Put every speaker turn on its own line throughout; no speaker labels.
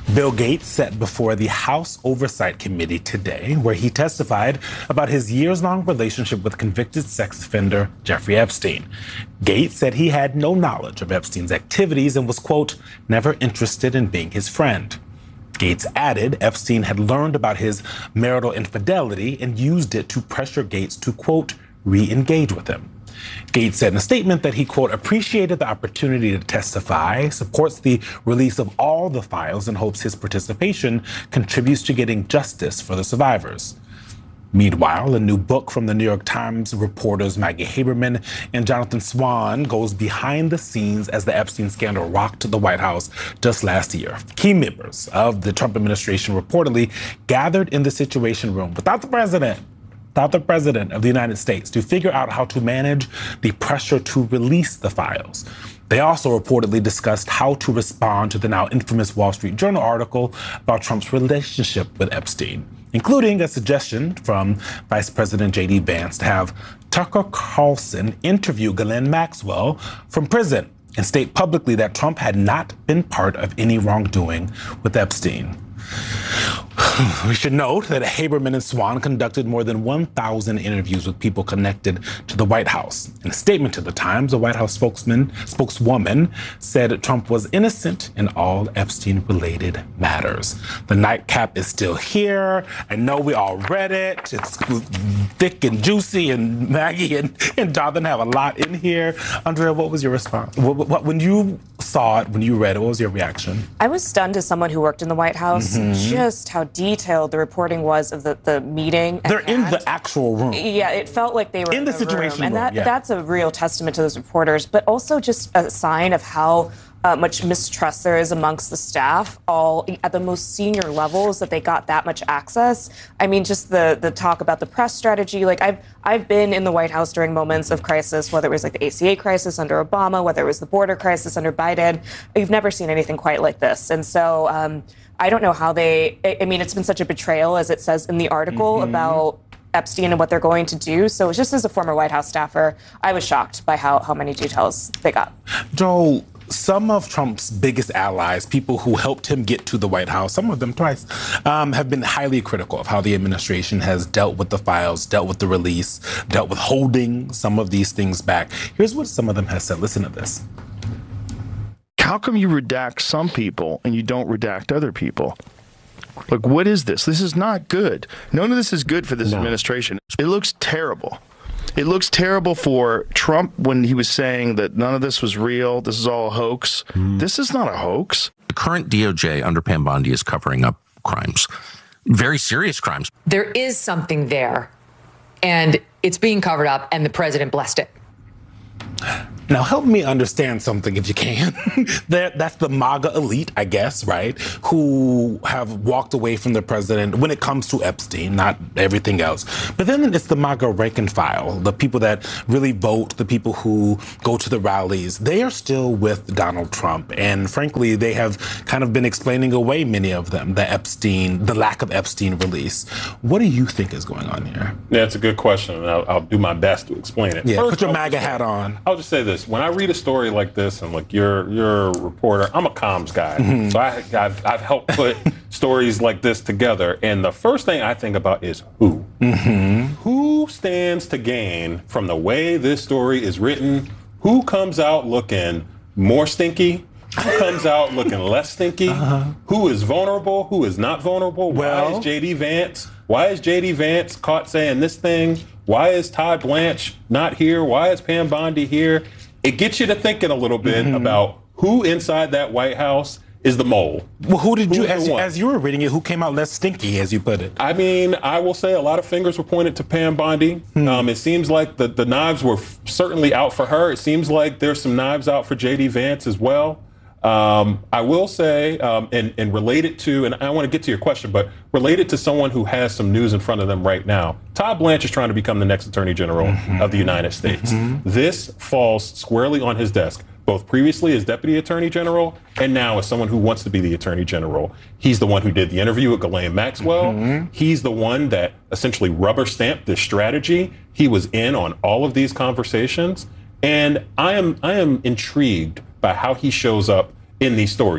Bill Gates sat before the House Oversight Committee today, where he testified about his years-long relationship with convicted sex offender Jeffrey Epstein. Gates said he had no knowledge of Epstein's activities and was, quote, never interested in being his friend. Gates added Epstein had learned about his marital infidelity and used it to pressure Gates to, quote, re-engage with him. Gates said in a statement that he, quote, appreciated the opportunity to testify, supports the release of all the files, and hopes his participation contributes to getting justice for the survivors. Meanwhile, a new book from the New York Times reporters Maggie Haberman and Jonathan Swan goes behind the scenes as the Epstein scandal rocked the White House just last year. Key members of the Trump administration reportedly gathered in the Situation Room without the president of the United States to figure out how to manage the pressure to release the files. They also reportedly discussed how to respond to the now infamous Wall Street Journal article about Trump's relationship with Epstein, including a suggestion from Vice President J.D. Vance to have Tucker Carlson interview Ghislaine Maxwell from prison and state publicly that Trump had not been part of any wrongdoing with Epstein. We should note that Haberman and Swan conducted more than 1,000 interviews with people connected to the White House. In a statement to the Times, a White House spokeswoman said Trump was innocent in all Epstein-related matters. The nightcap is still here. I know we all read it. It's thick and juicy, and Maggie and Jonathan have a lot in here. Andrea, what was your response? When you saw it, when you read it, what was your reaction?
I was stunned as someone who worked in the White House, just how detailed the reporting was of the meeting.
They're in the actual room.
Yeah, it felt like they were in the
Situation
room.
Room.
And that's a real testament to those reporters, but also just a sign of how much mistrust there is amongst the staff, all at the most senior levels, that they got that much access. I mean, just the talk about the press strategy. Like, I've been in the White House during moments of crisis, whether it was like the ACA crisis under Obama, whether it was the border crisis under Biden. You've never seen anything quite like this. And so I don't know how it's been such a betrayal, as it says in the article, about Epstein and what they're going to do. So just as a former White House staffer, I was shocked by how many details they got.
Joel, some of Trump's biggest allies, people who helped him get to the White House, some of them twice, have been highly critical of how the administration has dealt with the files, dealt with the release, dealt with holding some of these things back. Here's what some of them have said. Listen to this.
How come you redact some people and you don't redact other people? Like, what is this? This is not good. None of this is good for this administration. It looks terrible. It looks terrible for Trump when he was saying that none of this was real. This is all a hoax. This is not a hoax.
The current DOJ under Pam Bondi is covering up crimes, very serious crimes.
There is something there, and it's being covered up, and the president blessed it.
Now, help me understand something if you can. That's the MAGA elite, I guess, right, who have walked away from the president when it comes to Epstein, not everything else. But then it's the MAGA rank and file, the people that really vote, the people who go to the rallies. They are still with Donald Trump. And frankly, they have kind of been explaining away, many of them, the lack of Epstein release. What do you think is going on here?
Yeah, it's a good question, and I'll do my best to explain it.
Yeah,
First,
put your MAGA hat on.
I'll just say this. When I read a story like this, and like you're a reporter, I'm a comms guy. So I've helped put stories like this together. And the first thing I think about is who. Who stands to gain from the way this story is written? Who comes out looking more stinky? Who comes out looking less stinky? Who is vulnerable? Who is not vulnerable? Why is J.D. Vance caught saying this thing? Why is Todd Blanche not here? Why is Pam Bondi here? It gets you to thinking a little bit about who inside that White House is the mole.
Well, who did you, as you were reading it, who came out less stinky, as you put it?
I mean, I will say a lot of fingers were pointed to Pam Bondi. It seems like the knives were certainly out for her. It seems like there's some knives out for J.D. Vance as well. I will say, and related to, and I want to get to your question, but related to someone who has some news in front of them right now, Todd Blanche is trying to become the next Attorney General of the United States. This falls squarely on his desk, both previously as Deputy Attorney General and now as someone who wants to be the Attorney General. He's the one who did the interview with Ghislaine Maxwell. He's the one that essentially rubber stamped this strategy. He was in on all of these conversations. And I am intrigued by how he shows up in these stories.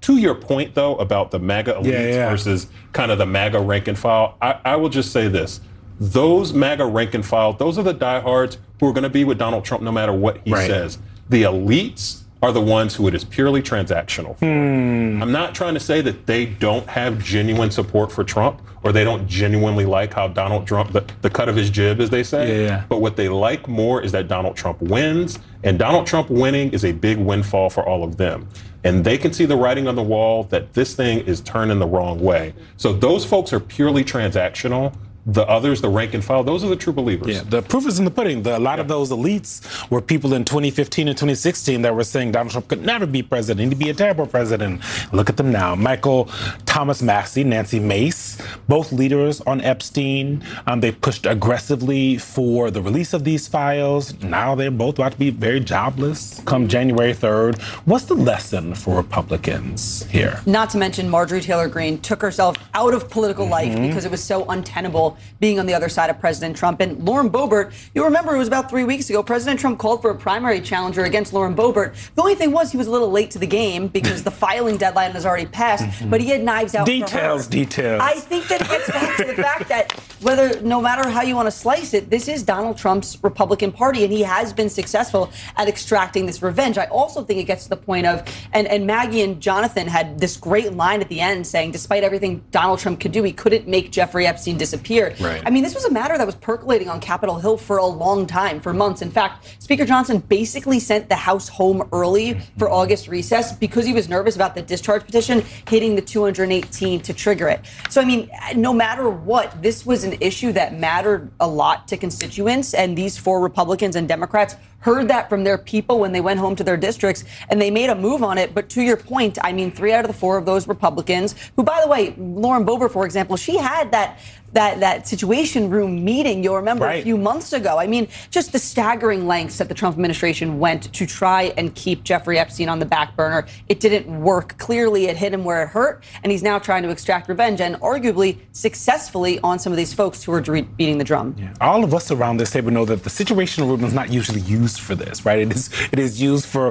To your point, though, about the MAGA elites versus kind of the MAGA rank and file, I will just say this. Those MAGA rank and file, those are the diehards who are going to be with Donald Trump no matter what he says. The elites are the ones who it is purely transactional for. I'm not trying to say that they don't have genuine support for Trump or they don't genuinely like how Donald Trump, the cut of his jib, as they say. But what they like more is that Donald Trump wins, and Donald Trump winning is a big windfall for all of them. And they can see the writing on the wall that this thing is turning the wrong way. So those folks are purely transactional. The others, the rank and file, those are the true believers.
Yeah, the proof is in the pudding. A lot of those elites were people in 2015 and 2016 that were saying Donald Trump could never be president. He'd be a terrible president. Look at them now. Michael Thomas Massey, Nancy Mace, both leaders on Epstein. They pushed aggressively for the release of these files. Now they're both about to be very jobless come January 3rd. What's the lesson for Republicans here?
Not to mention Marjorie Taylor Greene took herself out of political life because it was so untenable being on the other side of President Trump. And Lauren Boebert, you remember it was about 3 weeks ago, President Trump called for a primary challenger against Lauren Boebert. The only thing was he was a little late to the game because the filing deadline has already passed, but he had knives out
Details.
I think that it gets back to the fact that no matter how you want to slice it, this is Donald Trump's Republican Party, and he has been successful at extracting this revenge. I also think it gets to the point of, and Maggie and Jonathan had this great line at the end saying, despite everything Donald Trump could do, he couldn't make Jeffrey Epstein disappear.
Right.
I mean, this was a matter that was percolating on Capitol Hill for a long time, for months. In fact, Speaker Johnson basically sent the House home early for August recess because he was nervous about the discharge petition hitting the 218 to trigger it. So, I mean, no matter what, this was an issue that mattered a lot to constituents, and these 4 Republicans and Democrats heard that from their people when they went home to their districts, and they made a move on it. But to your point, I mean, 3 out of the 4 of those Republicans, who, by the way, Lauren Boebert, for example, she had that Situation Room meeting, you'll remember, a few months ago. I mean, just the staggering lengths that the Trump administration went to try and keep Jeffrey Epstein on the back burner. It didn't work. Clearly, it hit him where it hurt, and he's now trying to extract revenge, and arguably successfully, on some of these folks who are beating the drum.
Yeah. All of us around this table know that the Situation Room is not usually used for this, right? It is used for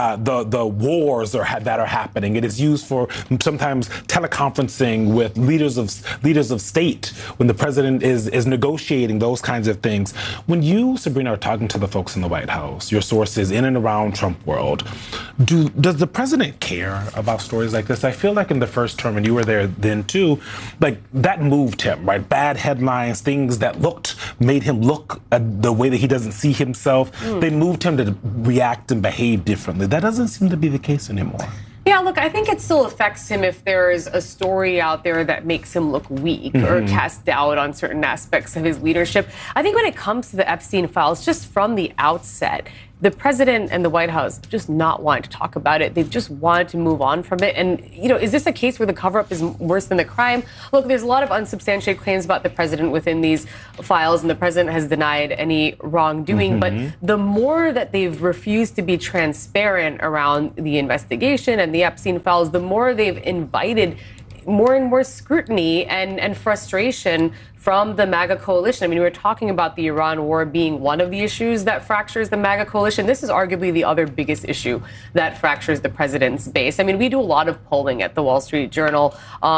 the wars that are happening. It is used for sometimes teleconferencing with leaders of state when the president is negotiating those kinds of things. When you, Sabrina, are talking to the folks in the White House, your sources in and around Trump world, does the president care about stories like this? I feel like in the first term, and you were there then too, like that moved him, right? Bad headlines, things that made him look the way that he doesn't see himself. They moved him to react and behave differently. That doesn't seem to be the case anymore.
Yeah, look, I think it still affects him if there's a story out there that makes him look weak or cast doubt on certain aspects of his leadership. I think when it comes to the Epstein files, just from the outset, the president and the White House just not wanting to talk about it. They've just wanted to move on from it. And, is this a case where the cover-up is worse than the crime? Look, there's a lot of unsubstantiated claims about the president within these files, and the president has denied any wrongdoing. But the more that they've refused to be transparent around the investigation and the Epstein files, the more they've invited more and more scrutiny and frustration from the MAGA coalition. I mean, we were talking about the Iran war being one of the issues that fractures the MAGA coalition. This is arguably the other biggest issue that fractures the president's base. I mean, we do a lot of polling at the Wall Street Journal,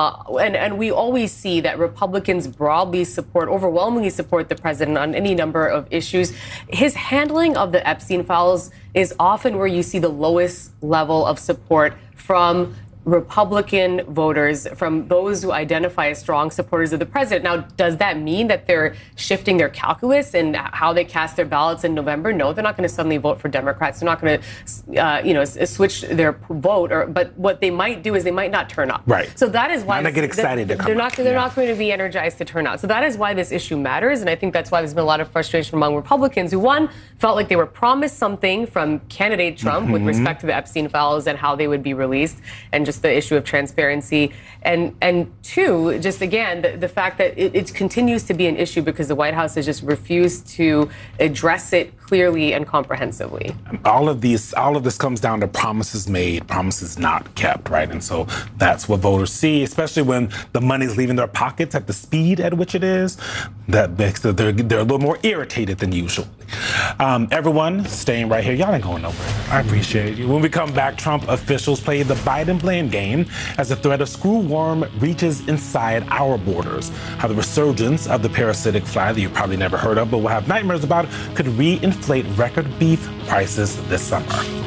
and we always see that Republicans broadly overwhelmingly support the president on any number of issues. His handling of the Epstein files is often where you see the lowest level of support from Republican voters, from those who identify as strong supporters of the president. Now, does that mean that they're shifting their calculus and how they cast their ballots in November? No, they're not going to suddenly vote for Democrats. They're not going to, switch their vote. But what they might do is they might not turn up.
Right.
So that is why
they get excited to come
they're not going to be energized to turn out. So that is why this issue matters, and I think that's why there's been a lot of frustration among Republicans who, one, felt like they were promised something from candidate Trump with respect to the Epstein files and how they would be released, and just the issue of transparency, and two, just again, the fact that it continues to be an issue because the White House has just refused to address it clearly and comprehensively.
All of this comes down to promises made, promises not kept, right? And so that's what voters see, especially when the money's leaving their pockets at the speed at which it is. That makes they're a little more irritated than usual. Everyone staying right here. Y'all ain't going nowhere. I appreciate you. When we come back, Trump officials play the Biden blame end game as the threat of screwworm reaches inside our borders. How the resurgence of the parasitic fly that you probably never heard of but will have nightmares about could re-inflate record beef prices this summer.